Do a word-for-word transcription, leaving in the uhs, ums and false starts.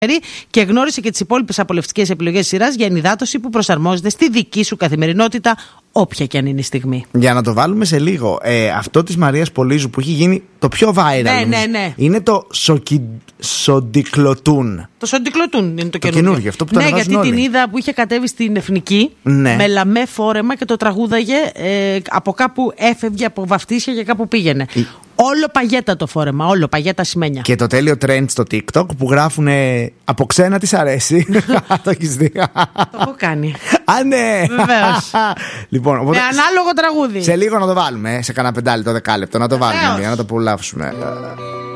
και γνώρισε και τις υπόλοιπες απολαυστικές επιλογές σειράς για ενυδάτωση που προσαρμόζεται στη δική σου καθημερινότητα, όποια και αν είναι η στιγμή. Για να το βάλουμε σε λίγο, ε, αυτό της Μαρίας Πολύζου που έχει γίνει το πιο viral, ναι, ναι, ναι. είναι το σοκι... Σοντικλωτούν. Το Σοντικλωτούν είναι το, το καινούργιο. καινούργιο. Αυτό που το ναι, γιατί όλοι. την είδα που είχε κατέβει στην Εθνική, ναι, με λαμέ φόρεμα και το τραγούδαγε, ε, από κάπου έφευγε, από βαφτίσια και κάπου πήγαινε. Η... Όλο παγέτα το φόρεμα, όλο παγέτα σημαίνια. Και το τέλειο trend στο TikTok που γράφουν από ξένα της αρέσει. Το έχεις δει? Το έχω κάνει. Α, ναι! Βεβαίως. Λοιπόν, οπότε, με ανάλογο τραγούδι. Σε λίγο να το βάλουμε, σε κανένα πεντάλεπτο, δεκάλεπτο, να το βάλουμε, για να το απολαύσουμε.